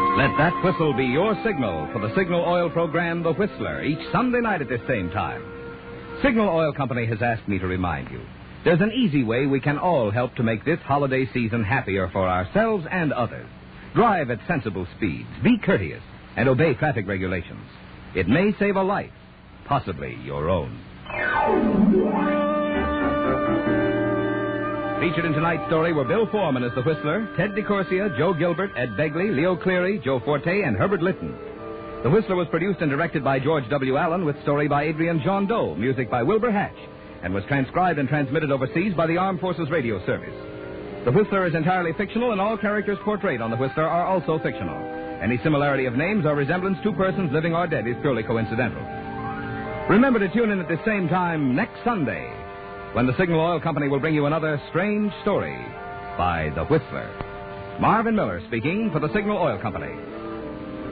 Let that whistle be your signal for the Signal Oil program, The Whistler, each Sunday night at this same time. Signal Oil Company has asked me to remind you, there's an easy way we can all help to make this holiday season happier for ourselves and others. Drive at sensible speeds, be courteous, and obey traffic regulations. It may save a life, possibly your own. Featured in tonight's story were Bill Foreman as the Whistler, Ted DeCorsia, Joe Gilbert, Ed Begley, Leo Cleary, Joe Forte, and Herbert Lytton. The Whistler was produced and directed by George W. Allen with story by Adrian John Doe, music by Wilbur Hatch, and was transcribed and transmitted overseas by the Armed Forces Radio Service. The Whistler is entirely fictional, and all characters portrayed on The Whistler are also fictional. Any similarity of names or resemblance to persons living or dead is purely coincidental. Remember to tune in at the same time next Sunday, when the Signal Oil Company will bring you another strange story by The Whistler. Marvin Miller speaking for the Signal Oil Company.